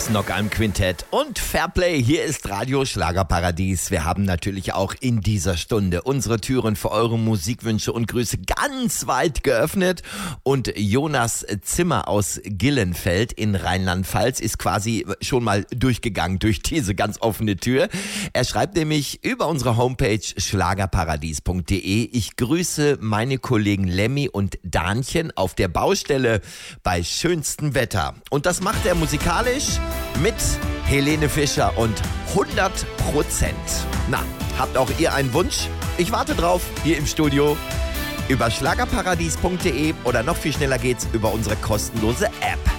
Das Knock'em Quintett und Fairplay. Hier ist Radio Schlagerparadies. Wir haben natürlich auch in dieser Stunde unsere Türen für eure Musikwünsche und Grüße ganz weit geöffnet. Und Jonas Zimmer aus Gillenfeld in Rheinland-Pfalz ist quasi schon mal durchgegangen durch diese ganz offene Tür. Er schreibt nämlich über unsere Homepage schlagerparadies.de: Ich grüße meine Kollegen Lemmy und Danchen auf der Baustelle bei schönstem Wetter. Und das macht er musikalisch mit Helene Fischer und 100%. Na, habt auch ihr einen Wunsch? Ich warte drauf, hier im Studio über schlagerparadies.de oder noch viel schneller geht's über unsere kostenlose App.